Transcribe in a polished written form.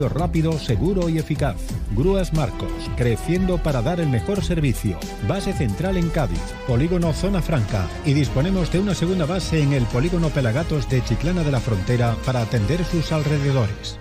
rápido, seguro y eficaz. Grúas Marcos, creciendo para dar el mejor servicio. Base central en Cádiz, polígono Zona Franca, y disponemos de una segunda base en el polígono Pelagatos de Chiclana de la Frontera para atender sus alrededores.